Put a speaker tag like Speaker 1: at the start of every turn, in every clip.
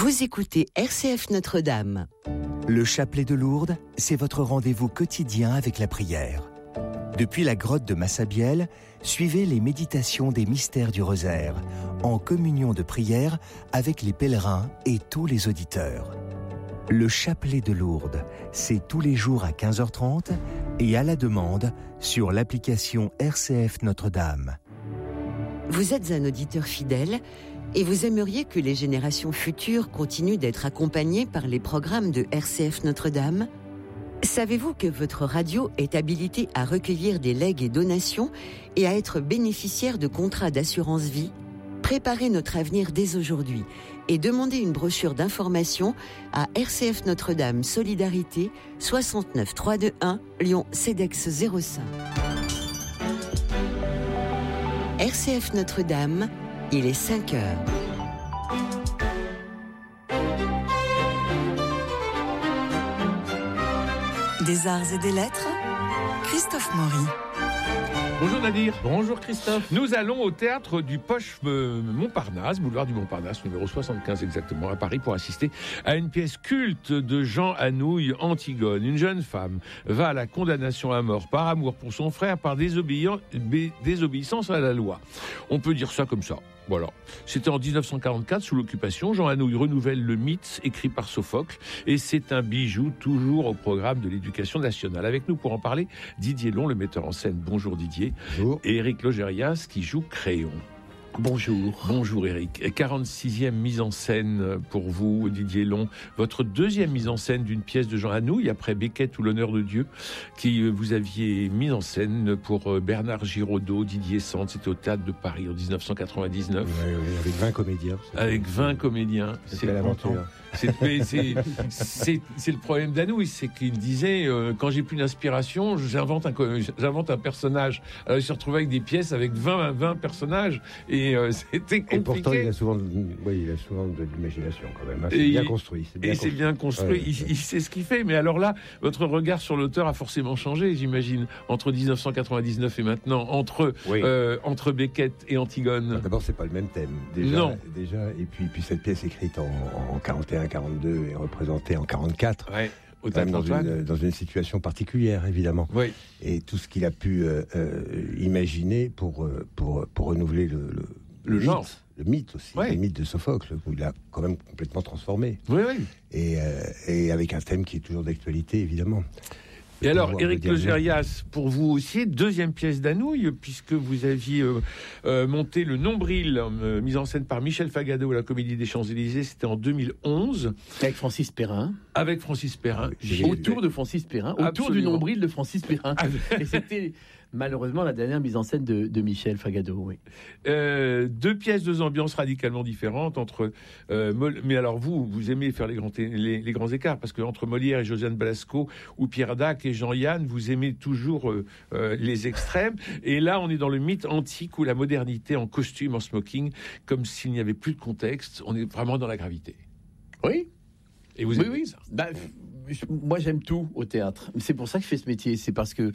Speaker 1: Vous écoutez RCF Notre-Dame.
Speaker 2: Le chapelet de Lourdes, c'est votre rendez-vous quotidien avec la prière. Depuis la grotte de Massabielle, suivez les méditations des mystères du rosaire, en communion de prière avec les pèlerins et tous les auditeurs. Le chapelet de Lourdes, c'est tous les jours à 15h30 et à la demande sur l'application RCF Notre-Dame.
Speaker 1: Vous êtes un auditeur fidèle et vous aimeriez que les générations futures continuent d'être accompagnées par les programmes de RCF Notre-Dame ? Savez-vous que votre radio est habilitée à recueillir des legs et donations et à être bénéficiaire de contrats d'assurance vie ? Préparez notre avenir dès aujourd'hui et demandez une brochure d'information à RCF Notre-Dame Solidarité 69 321 Lyon CEDEX 05. RCF Notre-Dame, il est 5 heures.
Speaker 3: Des arts et des lettres, Christophe Maury.
Speaker 4: Bonjour Nadir.
Speaker 5: Bonjour Christophe.
Speaker 4: Nous allons au théâtre du Poche Montparnasse, boulevard du Montparnasse, numéro 75 exactement, à Paris, pour assister à une pièce culte de Jean Anouilh, Antigone. Une jeune femme va à la condamnation à mort par amour pour son frère, par désobéissance à la loi. On peut dire ça comme ça. Voilà. C'était en 1944, sous l'occupation. Jean Anouilh renouvelle le mythe écrit par Sophocle, et c'est un bijou toujours au programme de l'éducation nationale. Avec nous pour en parler, Didier Long, le metteur en scène. Bonjour Didier.
Speaker 5: Bonjour.
Speaker 4: Et Éric Logérias qui joue Créon.
Speaker 5: Bonjour.
Speaker 4: Bonjour Éric. 46e mise en scène pour vous, Didier Long. Votre deuxième mise en scène d'une pièce de Jean Anouilh, après Beckett ou l'honneur de Dieu, qui vous aviez mis en scène pour Bernard Giraudot, Didier Sand. C'était au Théâtre de Paris en 1999.
Speaker 5: Oui, avec 20 comédiens.
Speaker 4: Avec 20 comédiens.
Speaker 5: C'est l'aventure.
Speaker 4: C'est le problème d'Anouilh, c'est qu'il disait quand j'ai plus d'inspiration, j'invente un personnage. Alors il se retrouvait avec des pièces avec 20 personnages et c'était compliqué.
Speaker 5: Et pourtant il a souvent de l'imagination quand même. C'est bien construit.
Speaker 4: C'est bien construit.
Speaker 5: Ouais,
Speaker 4: il sait ce qu'il fait. Mais alors là, votre regard sur l'auteur a forcément changé, j'imagine, entre 1999 et maintenant, entre Beckett et Antigone.
Speaker 5: D'abord c'est pas le même thème. Déjà, et puis cette pièce écrite en 41. 42 et représenté en 44,
Speaker 4: ouais,
Speaker 5: même dans une situation particulière évidemment.
Speaker 4: Oui.
Speaker 5: Et tout ce qu'il a pu imaginer pour renouveler le
Speaker 4: genre,
Speaker 5: le mythe aussi,
Speaker 4: ouais.
Speaker 5: Le mythe de Sophocle où il a quand même complètement transformé.
Speaker 4: Oui.
Speaker 5: Et avec un thème qui est toujours d'actualité évidemment.
Speaker 4: Et alors, Éric Logérias, pour vous aussi, deuxième pièce d'Anouilh, puisque vous aviez monté Le Nombril, mise en scène par Michel Fagado à la Comédie des Champs-Élysées, c'était en 2011.
Speaker 6: Avec Francis Perrin. Autour de Francis Perrin, autour du Nombril de Francis Perrin. Et c'était malheureusement la dernière mise en scène de Michel Fagado, oui.
Speaker 4: Deux pièces, deux ambiances radicalement différentes entre. Mais alors vous aimez faire les grands écarts, parce que entre Molière et Josiane Balasco ou Pierre Dac et Jean-Yann, vous aimez toujours les extrêmes. Et là, on est dans le mythe antique où la modernité en costume, en smoking, comme s'il n'y avait plus de contexte. On est vraiment dans la gravité.
Speaker 6: Oui.
Speaker 4: Et vous aimez ça.
Speaker 6: Moi, j'aime tout au théâtre. C'est pour ça que je fais ce métier. C'est parce que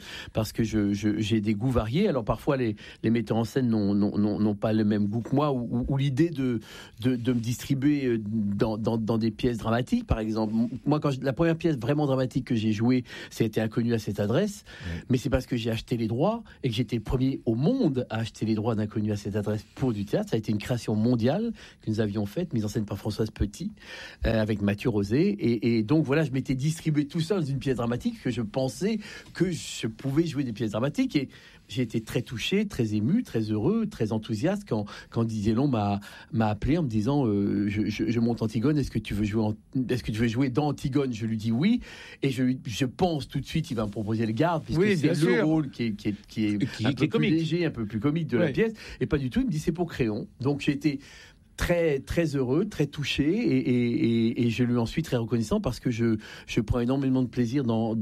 Speaker 6: j'ai des goûts variés. Alors parfois, les metteurs en scène n'ont pas le même goût que moi, ou l'idée de me distribuer dans des pièces dramatiques, par exemple. Moi, la première pièce vraiment dramatique que j'ai jouée, c'était Inconnu à cette adresse. Ouais. Mais c'est parce que j'ai acheté les droits et que j'étais le premier au monde à acheter les droits d'Inconnu à cette adresse pour du théâtre. Ça a été une création mondiale que nous avions faite, mise en scène par Françoise Petit, avec Mathieu Rosé. Et donc voilà, je m'étais distribué tout seul dans une pièce dramatique que je pensais que je pouvais jouer des pièces dramatiques, et j'ai été très touché, très ému, très heureux, très enthousiaste quand Didier Long m'a appelé en me disant je monte Antigone, est-ce que tu veux jouer dans Antigone? Je lui dis oui, et je pense tout de suite il va me proposer le Garde, puisque c'est le rôle qui est un peu plus léger, un peu plus comique de la pièce, et pas du tout. Il me dit c'est pour Créon. Donc j'ai été très très heureux, très touché, et je lui en suis très reconnaissant, parce que je prends énormément de plaisir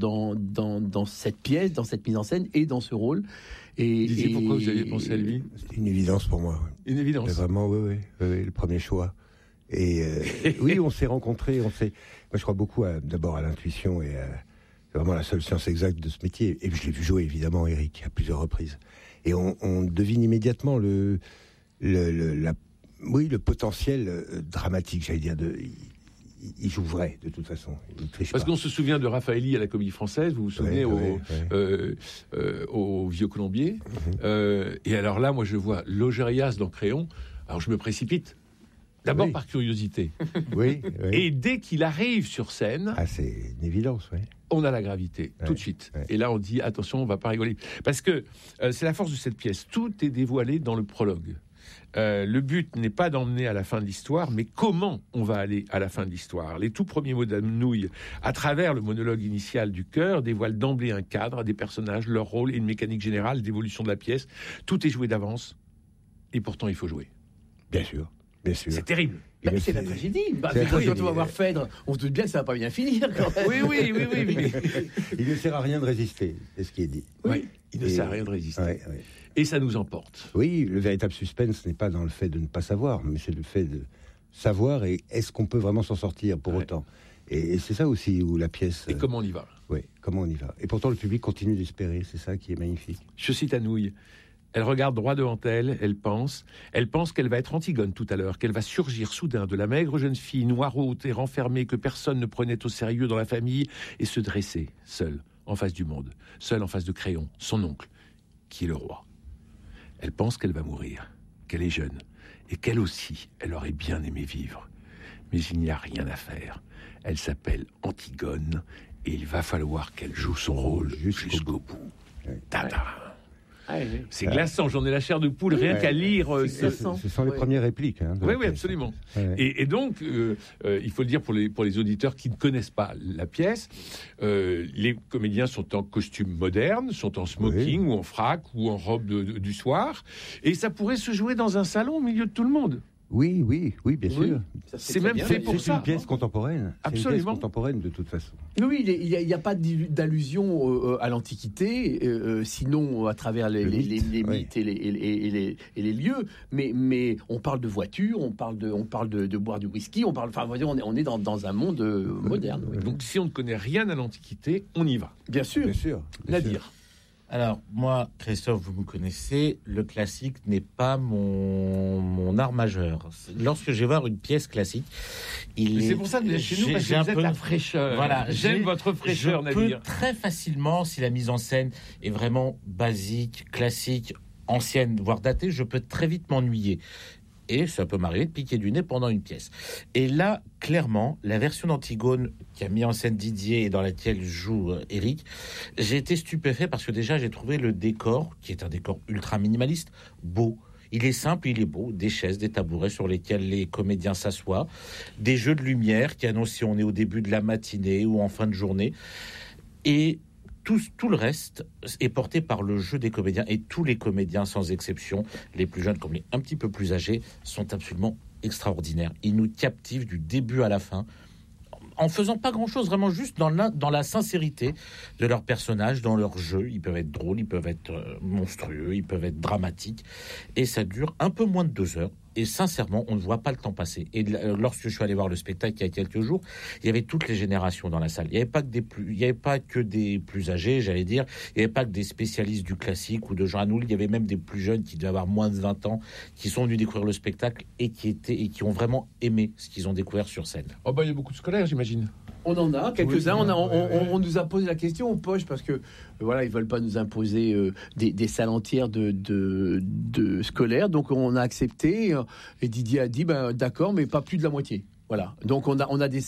Speaker 6: dans cette pièce, dans cette mise en scène et dans ce rôle.
Speaker 4: Et pourquoi vous avez pensé à lui?
Speaker 5: C'est une évidence pour moi.
Speaker 4: Une évidence.
Speaker 5: Mais vraiment, oui, le premier choix. Et oui, on s'est rencontrés. Moi, je crois beaucoup d'abord à l'intuition, et c'est vraiment la seule science exacte de ce métier. Et je l'ai vu jouer évidemment, Éric, à plusieurs reprises. Et on devine immédiatement le potentiel dramatique, j'allais dire. il joue vrai, de toute façon. Il triche
Speaker 4: Parce
Speaker 5: pas.
Speaker 4: qu'on se souvient de Raffaelli à la Comédie Française, vous vous souvenez, au Vieux Colombier. Et alors là, moi, je vois Logérias dans Créon. Alors, je me précipite. D'abord par curiosité.
Speaker 5: Oui.
Speaker 4: Et dès qu'il arrive sur scène...
Speaker 5: Ah, c'est une évidence, oui.
Speaker 4: On a la gravité, tout de suite. Et là, on dit, attention, on va pas rigoler. Parce que c'est la force de cette pièce. Tout est dévoilé dans le prologue. Le but n'est pas d'emmener à la fin de l'histoire, mais comment on va aller à la fin de l'histoire. Les tout premiers mots d'Anouilh, à travers le monologue initial du chœur, dévoilent d'emblée un cadre, des personnages, leur rôle et une mécanique générale d'évolution de la pièce. Tout est joué d'avance, et pourtant il faut jouer.
Speaker 5: Bien sûr.
Speaker 4: C'est terrible.
Speaker 6: C'est la tragédie. Quand on va voir Phèdre, on se doute bien que ça va pas bien finir. Quand même.
Speaker 4: Oui. Mais...
Speaker 5: il ne sert à rien de résister, c'est ce qui est dit.
Speaker 4: Oui, il ne sert à rien de résister. Et ça nous emporte.
Speaker 5: Oui, le véritable suspense n'est pas dans le fait de ne pas savoir, mais c'est le fait de savoir et est-ce qu'on peut vraiment s'en sortir pour autant. Et c'est ça aussi où la pièce...
Speaker 4: Et comment on y va.
Speaker 5: Oui, comment on y va. Et pourtant le public continue d'espérer, c'est ça qui est magnifique.
Speaker 4: Je cite Anouilh. Elle regarde droit devant elle, elle pense qu'elle va être Antigone tout à l'heure, qu'elle va surgir soudain de la maigre jeune fille noiraude et renfermée que personne ne prenait au sérieux dans la famille et se dresser, seule, en face du monde, seule en face de Créon, son oncle, qui est le roi. Elle pense qu'elle va mourir, qu'elle est jeune, et qu'elle aussi, elle aurait bien aimé vivre. Mais il n'y a rien à faire. Elle s'appelle Antigone, et il va falloir qu'elle joue son rôle jusqu'au bout. Tada. C'est glaçant, j'en ai la chair de poule rien qu'à lire.
Speaker 5: Ce sont les premières répliques.
Speaker 4: Oui, absolument. Et donc, il faut le dire pour les auditeurs qui ne connaissent pas la pièce, les comédiens sont en costume moderne, sont en smoking ou en frac ou en robe du soir, et ça pourrait se jouer dans un salon au milieu de tout le monde.
Speaker 5: Oui, bien sûr.
Speaker 4: C'est même fait pour ça.
Speaker 5: C'est une pièce contemporaine.
Speaker 4: Absolument.
Speaker 5: C'est une pièce contemporaine de toute façon.
Speaker 6: Oui, il n'y a pas d'allusion à l'Antiquité, sinon à travers les mythes et les lieux. Mais on parle de voitures, on parle de boire du whisky, on est dans un monde moderne. Oui.
Speaker 4: Donc si on ne connaît rien à l'Antiquité, on y va.
Speaker 6: Bien sûr.
Speaker 4: Nadir.
Speaker 7: Alors, moi, Christophe, vous me connaissez, le classique n'est pas mon art majeur. Lorsque je vais voir une pièce classique,
Speaker 4: c'est pour ça que vous êtes chez nous, parce que vous êtes la fraîcheur.
Speaker 7: Voilà,
Speaker 4: j'aime votre fraîcheur, Nadir.
Speaker 7: Je peux très facilement, si la mise en scène est vraiment basique, classique, ancienne, voire datée, je peux très vite m'ennuyer. Et ça peut m'arriver de piquer du nez pendant une pièce. Et là, clairement, la version d'Antigone qui a mis en scène Didier et dans laquelle joue Eric, j'ai été stupéfait parce que déjà, j'ai trouvé le décor, qui est un décor ultra minimaliste, beau. Il est simple, il est beau. Des chaises, des tabourets sur lesquels les comédiens s'assoient, des jeux de lumière qui annoncent si on est au début de la matinée ou en fin de journée. Et tout le reste est porté par le jeu des comédiens, et tous les comédiens, sans exception, les plus jeunes comme les un petit peu plus âgés, sont absolument extraordinaires. Ils nous captivent du début à la fin, en faisant pas grand-chose, vraiment juste dans la sincérité de leurs personnages, dans leur jeu. Ils peuvent être drôles, ils peuvent être monstrueux, ils peuvent être dramatiques, et ça dure un peu moins de 2 heures. Et sincèrement, on ne voit pas le temps passer. Et lorsque je suis allé voir le spectacle il y a quelques jours, il y avait toutes les générations dans la salle. Il n'y avait pas que des plus âgés, j'allais dire. Il n'y avait pas que des spécialistes du classique ou de Jean Anouilh. Il y avait même des plus jeunes qui devaient avoir moins de 20 ans, qui sont venus découvrir le spectacle et qui ont vraiment aimé ce qu'ils ont découvert sur scène.
Speaker 4: Oh bah, il y a beaucoup de scolaires, j'imagine.
Speaker 6: On en a quelques-uns. On nous a posé la question aux poches parce que ils veulent pas nous imposer des salles entières de scolaires. Donc on a accepté et Didier a dit d'accord, mais pas plus de la moitié. Voilà. Donc on a des